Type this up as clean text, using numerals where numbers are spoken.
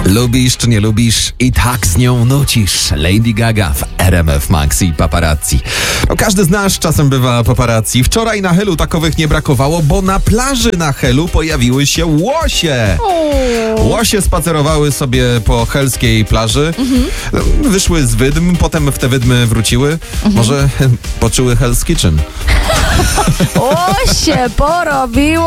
Lubisz czy nie lubisz, i tak z nią nucisz. Lady Gaga w RMF Max i Paparazzi. No, każdy z nas czasem bywa paparazzi. Wczoraj na Helu takowych nie brakowało, bo na plaży na Helu pojawiły się łosie. Łosie spacerowały sobie po helskiej plaży. Wyszły z wydm, potem w te wydmy wróciły. Może poczuły Hell's Kitchen. O, się porobiło!